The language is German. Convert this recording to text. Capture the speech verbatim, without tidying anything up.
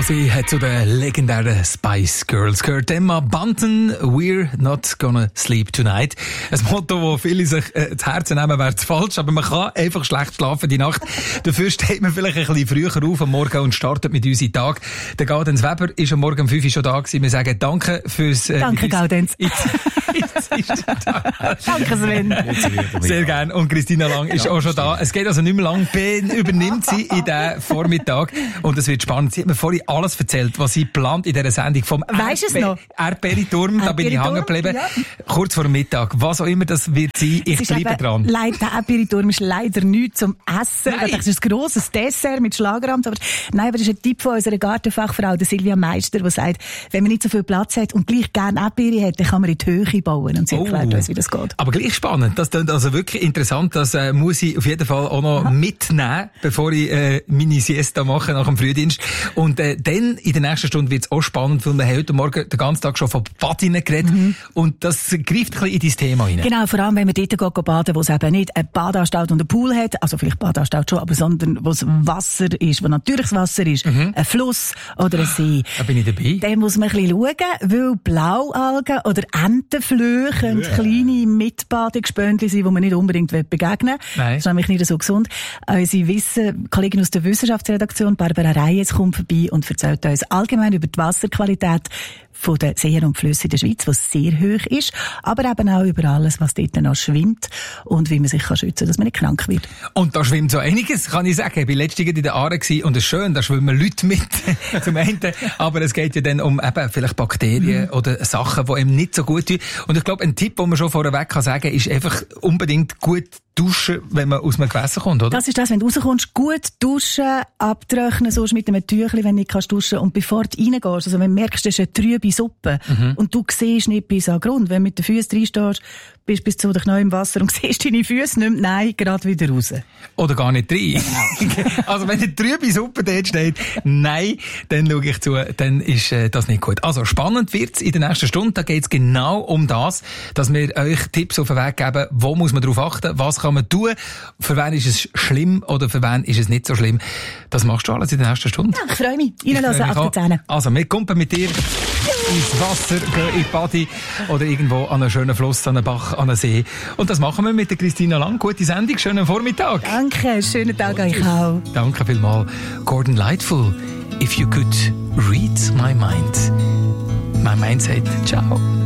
Sie hat zu den legendären Spice Girls gehört. Emma Bunton, «We're not gonna sleep tonight». Ein Motto, wo viele sich äh, zu Herzen nehmen, wäre zu falsch, aber man kann einfach schlecht schlafen die Nacht. Dafür steht man vielleicht ein bisschen früher auf am Morgen und startet mit unserem Tag. Der Gaudenz Weber ist am Morgen um fünf Uhr schon da gewesen. Wir sagen danke fürs... Äh, danke, Gaudenz. Danke, Sven. Sehr gerne. Und Christina Lang ist auch schon da. Es geht also nicht mehr lang. Ben übernimmt sie in diesen Vormittag. Und es wird spannend. Sie hat mir vorhin alles erzählt, was sie plant in dieser Sendung vom Erdbeeriturm. Da bin ich hängen geblieben. Ja. Kurz vor dem Mittag. Was auch immer das wird sein, ich bleibe dran. Leider, der Erdbeeriturm ist leider nichts zum Essen. Nein. Das ist ein grosses Dessert mit Schlageramt. Aber, nein, aber das ist ein Tipp von unserer Gartenfachfrau, der Silvia Meister, die sagt, wenn man nicht so viel Platz hat und gleich gerne Erdbeere hat, dann kann man in die Höhe bauen. Und sie erklärt oh. uns, wie das geht. Aber gleich spannend. Das klingt also wirklich interessant. Das äh, muss ich auf jeden Fall auch noch Aha. mitnehmen, bevor ich äh, meine Siesta mache nach dem Frühdienst. Und äh, dann in der nächsten Stunde wird es auch spannend, weil wir haben heute Morgen den ganzen Tag schon von Badinnen geredet. Mhm. Und das greift ein bisschen in dein Thema rein. Genau, vor allem, wenn man dort geht, baden, wo es eben nicht eine Badanstalt und einen Pool hat, also vielleicht Badanstalt schon, aber sondern wo es Wasser ist, wo natürliches Wasser ist, mhm. ein Fluss oder ein See. Da bin ich dabei. Dann muss man ein bisschen schauen, weil Blaualgen oder Entenflöhe können yeah. kleine Mitbadegespöntchen sein, die man nicht unbedingt begegnen will. Das ist nämlich nicht so gesund. Unsere Wissen, Kollegin aus der Wissenschaftsredaktion, Barbara Reyes, kommt vorbei und erzählt uns allgemein über die Wasserqualität von den Seen und Flüssen in der Schweiz, die sehr hoch ist, aber eben auch über alles, was dort noch schwimmt und wie man sich schützen kann, dass man nicht krank wird. Und da schwimmt so einiges, kann ich sagen. Ich war letztens in der Aare und es ist schön, da schwimmen Leute mit, zum einen, aber es geht ja dann um eben vielleicht Bakterien mhm. oder Sachen, die einem nicht so gut tun. Und ich glaube, ein Tipp, den man schon vorweg kann sagen, ist einfach unbedingt gut duschen, wenn man aus einem Gewässer kommt, oder? Das ist das, wenn du rauskommst, gut duschen, abtrocknen, sonst mit einem Tüchlein, wenn du nicht kannst duschen. Und bevor du reingehst, also wenn du merkst, das ist eine trübe Suppe mhm. und du siehst nicht bis an den Grund, wenn du mit den Füßen reinstehst, bist bis zu dich neu im Wasser und siehst deine Füße nicht mehr, nein, gerade wieder raus. Oder gar nicht rein. Also wenn eine trübe Suppe dort steht, nein, dann schaue ich zu, dann ist äh, das nicht gut. Also spannend wird's in der nächsten Stunde, da geht's genau um das, dass wir euch Tipps auf den Weg geben, wo muss man drauf achten, was kann man tun, für wen ist es schlimm oder für wen ist es nicht so schlimm. Das machst du alles in der nächsten Stunde. Ja, ich freue mich. Reinlassen, achtzehn. Also, wir kommen mit dir ins Wasser, gehen in die Badi oder irgendwo an einen schönen Fluss, an einen Bach, an einen See. Und das machen wir mit der Christina Lang. Gute Sendung, schönen Vormittag. Danke, schönen Tag euch auch. Danke vielmals. Gordon Lightfoot, if you could read my mind. My mind sagt ciao.